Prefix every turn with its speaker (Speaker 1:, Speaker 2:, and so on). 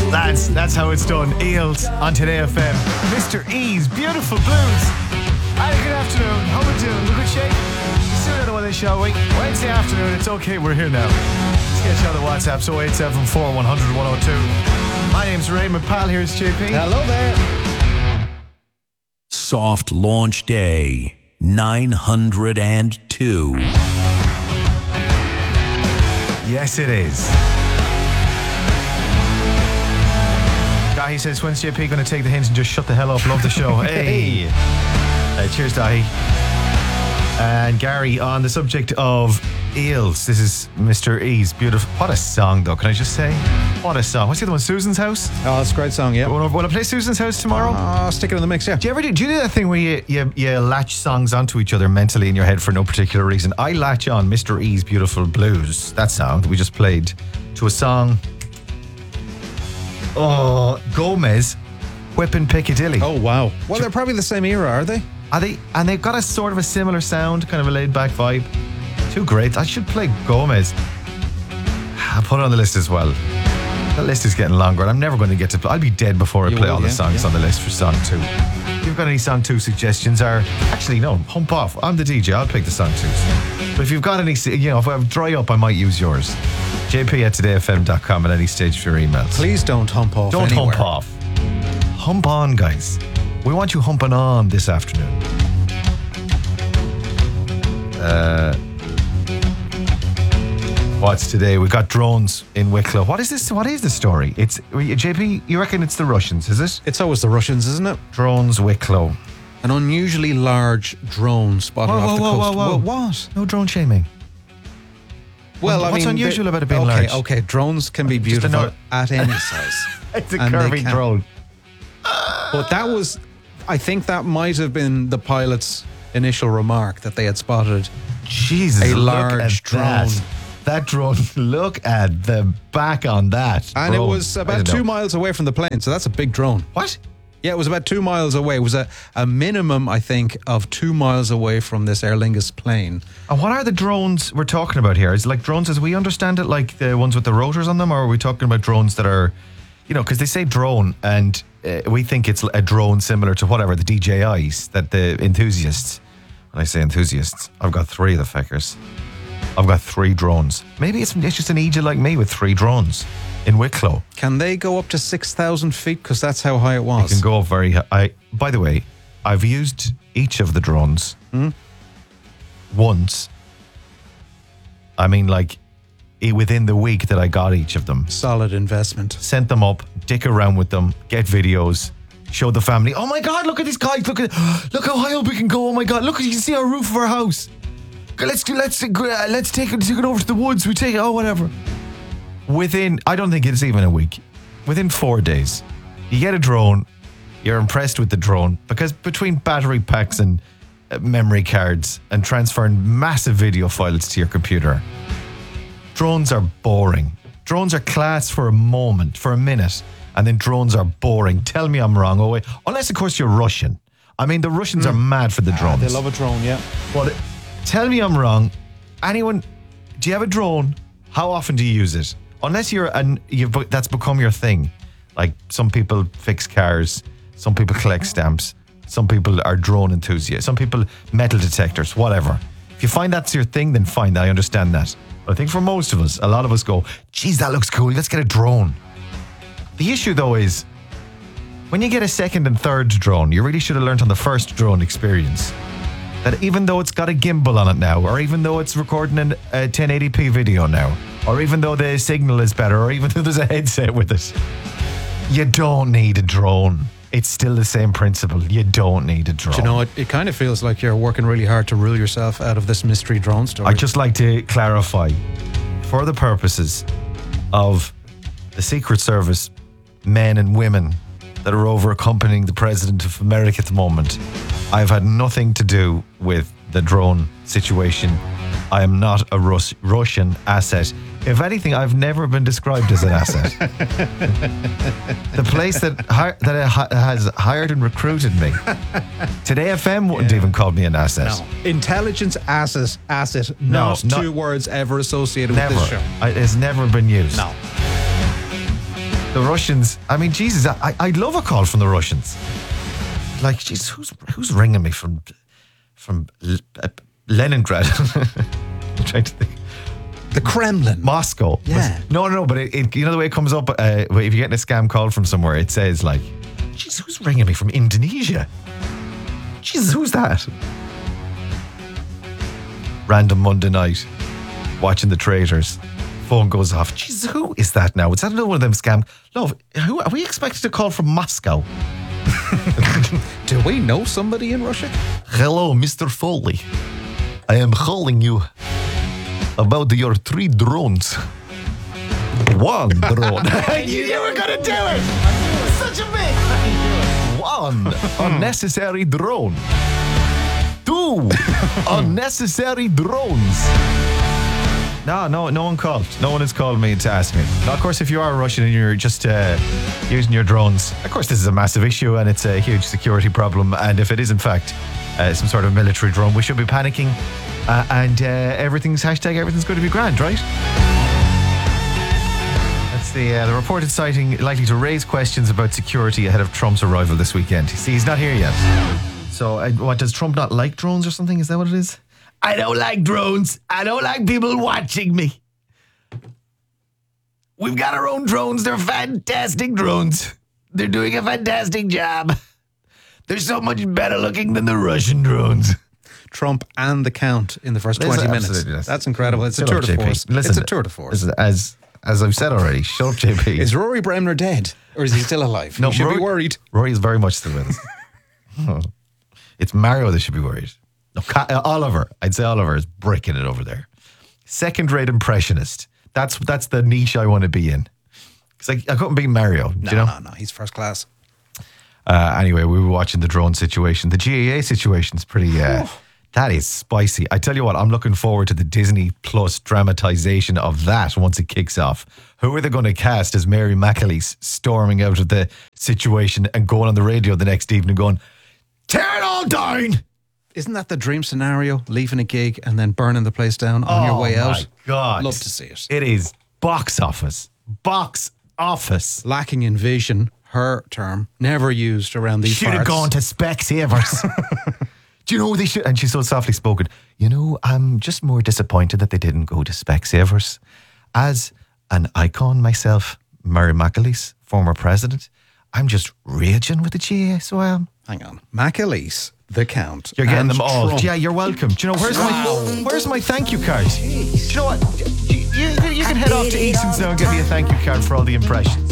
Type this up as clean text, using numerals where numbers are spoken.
Speaker 1: That's how it's done. Eels on Today FM. Mr. E's Beautiful Blues. And good afternoon. How we doing? We good shape? Let's do another one this, shall we? Wednesday afternoon. It's okay. We're here now. Let's get you on the WhatsApp. 0874 100 102. My name's Raymond. Pal, here's JP.
Speaker 2: Hello there.
Speaker 3: Soft launch day 902.
Speaker 1: Yes, it is. Dahi says, when's JP going to take the hint and just shut the hell up? Love the show. Hey. Cheers, Dahi. And Gary, on the subject of eels, this is Mr. E's Beautiful. What a song, though, can I just say? What a song. What's the other one? Susan's House?
Speaker 2: Oh, that's a great song, yeah.
Speaker 1: Want to play Susan's House tomorrow?
Speaker 2: I'll stick it in the mix, yeah.
Speaker 1: Do you do that thing where you latch songs onto each other mentally in your head for no particular reason? I latch on Mr. E's Beautiful Blues, that song that we just played, to a song, Gomez, Whippin' Piccadilly.
Speaker 2: Oh, wow. Well, they're probably the same era, are they?
Speaker 1: Are they? And they've got a sort of a similar sound, kind of a laid-back vibe. Two great. I should play Gomez. I'll put it on the list as well. The list is getting longer, and I'm never going to get to play. I'll be dead before I play all the songs on the list for Song 2. If you've got any Song 2 suggestions, actually, no, hump off. I'm the DJ. I'll pick the Song 2s. But if you've got any, if I dry up, I might use yours. jp@todayfm.com at any stage for your emails.
Speaker 2: Please don't hump off.
Speaker 1: Don't
Speaker 2: anywhere.
Speaker 1: hump off. Hump on, guys. We want you humping on this afternoon. What's today? We've got drones in Wicklow. What is this? What is the story? It's JP, you reckon it's the Russians, is it?
Speaker 2: It's always the Russians, isn't it?
Speaker 1: Drones, Wicklow.
Speaker 2: An unusually large drone spotted off the coast.
Speaker 1: Whoa.
Speaker 2: What?
Speaker 1: No drone shaming.
Speaker 2: Well,
Speaker 1: what's unusual about it being large?
Speaker 2: Okay, drones can be beautiful at any size.
Speaker 1: It's a curvy drone.
Speaker 2: But I think that might have been the pilot's initial remark, that they had spotted
Speaker 1: Jesus,
Speaker 2: a large drone.
Speaker 1: That drone, look at the back on that.
Speaker 2: And
Speaker 1: drone.
Speaker 2: it was about 2 miles away from the plane, so that's a big drone.
Speaker 1: What?
Speaker 2: Yeah, it was about 2 miles away. It was a minimum, I think, of 2 miles away from this Aer Lingus plane.
Speaker 1: And what are the drones we're talking about here? Is it like drones as we understand it, like the ones with the rotors on them, or are we talking about drones that are, because they say drone, and we think it's a drone similar to whatever, the DJIs, that the enthusiasts, when I say enthusiasts, I've got 3 of the feckers. I've got 3 drones. Maybe it's just an idiot like me with 3 drones in Wicklow.
Speaker 2: Can they go up to 6,000 feet? Because that's how high it was.
Speaker 1: It can go up very high. By the way, I've used each of the drones once. I mean, like, within the week that I got each of them.
Speaker 2: Solid investment.
Speaker 1: Sent them up, dick around with them, get videos, show the family. Oh my God, look at this, guys. Look how high up we can go. Oh my God, look, you can see our roof of our house. Let's take it over to the woods. We take it, whatever. I don't think it's even a week. Within 4 days, you get a drone. You're impressed with the drone because between battery packs and memory cards and transferring massive video files to your computer, drones are boring. Drones are class for a moment, for a minute, and then drones are boring. Tell me I'm wrong. Unless, of course, you're Russian. I mean, the Russians are mad for the drones.
Speaker 2: They love a drone, yeah.
Speaker 1: But tell me I'm wrong. Anyone, do you have a drone? How often do you use it? Unless that's become your thing. Like, some people fix cars, some people collect stamps, some people are drone enthusiasts, some people metal detectors, whatever. If you find that's your thing, then fine, I understand that. But I think for most of us, a lot of us go, geez, that looks cool, let's get a drone. The issue, though, is when you get a second and third drone, you really should have learned on the first drone experience that even though it's got a gimbal on it now, or even though it's recording a 1080p video now, or even though the signal is better, or even though there's a headset with it, you don't need a drone. It's still the same principle. You don't need a drone.
Speaker 2: Do you know, it kind of feels like you're working really hard to rule yourself out of this mystery drone story.
Speaker 1: I'd just like to clarify, for the purposes of the Secret Service men and women that are over accompanying the President of America at the moment, I've had nothing to do with the drone situation. I am not a Russian asset. If anything, I've never been described as an asset. The place that has hired and recruited me, Today FM wouldn't even call me an asset.
Speaker 2: No. Intelligence asset, not 2 words ever associated with this show.
Speaker 1: It's never been used.
Speaker 2: No.
Speaker 1: The Russians, I mean, Jesus, I'd love a call from the Russians. Like, Jesus, who's ringing me from Leningrad? I'm trying to think.
Speaker 2: The Kremlin.
Speaker 1: Moscow.
Speaker 2: Yeah.
Speaker 1: No, but it you know the way it comes up, if you're getting a scam call from somewhere, it says like, Jesus, who's ringing me from Indonesia? Jesus, who's that? Random Monday night, watching The Traitors. Phone goes off. Jesus, who is that now? Is that another one of them scam? Love, who are we expected to call from Moscow?
Speaker 2: Do we know somebody in Russia?
Speaker 1: Hello, Mr. Foley. I am calling you about your 3 drones. 1 drone. You were going to do it. Such a big. 1 unnecessary drone. 2 unnecessary drones. No one called. No one has called me to ask me. Now, of course, if you are Russian and you're just using your drones, of course, this is a massive issue and it's a huge security problem. And if it is, in fact, some sort of military drone, we should be panicking. And everything's going to be grand, right? That's the reported sighting likely to raise questions about security ahead of Trump's arrival this weekend. See, he's not here yet. So, what, does Trump not like drones or something? Is that what it is? I don't like drones. I don't like people watching me. We've got our own drones. They're fantastic drones. They're doing a fantastic job. They're so much better looking than the Russian drones.
Speaker 2: Trump and the Count in the first 20 minutes.
Speaker 1: Absolutely.
Speaker 2: That's incredible. It's a
Speaker 1: Shut
Speaker 2: tour
Speaker 1: up,
Speaker 2: de
Speaker 1: JP.
Speaker 2: force.
Speaker 1: Listen,
Speaker 2: It's a tour de force.
Speaker 1: listen, as I've said already, shut up, JP.
Speaker 2: Is Rory Bremner dead? Or is he still alive?
Speaker 1: No,
Speaker 2: You should
Speaker 1: Rory-
Speaker 2: be worried.
Speaker 1: Rory is very much still with us. Oh. It's Mario that should be worried. No, Oliver. I'd say Oliver is breaking it over there. Second-rate impressionist. That's the niche I want to be in. Because I couldn't be Mario.
Speaker 2: No,
Speaker 1: do you know?
Speaker 2: no, he's first class.
Speaker 1: Anyway, we were watching the drone situation. The GAA situation is pretty... that is spicy. I tell you what, I'm looking forward to the Disney Plus dramatization of that once it kicks off. Who are they going to cast as Mary McAleese storming out of the situation and going on the radio the next evening going, tear it all down!
Speaker 2: Isn't that the dream scenario? Leaving a gig and then burning the place down on your way out?
Speaker 1: Oh, my God.
Speaker 2: Love to see it.
Speaker 1: It is box office. Box office.
Speaker 2: Lacking in vision, her term, never used around these
Speaker 1: Should have
Speaker 2: parts.
Speaker 1: gone to Specsavers. Do you know they should? And she's so softly spoken. You know, I'm just more disappointed that they didn't go to Specsavers. As an icon myself, Mary McAleese, former president, I'm just raging with the GA, so I am.
Speaker 2: Hang on. McAleese, the Count.
Speaker 1: You're getting
Speaker 2: and
Speaker 1: them all.
Speaker 2: Trump.
Speaker 1: Yeah, you're welcome. Do you know, where's my thank you card? Do you know what? You can head off to Easton's now and get me a thank you card for all the impressions.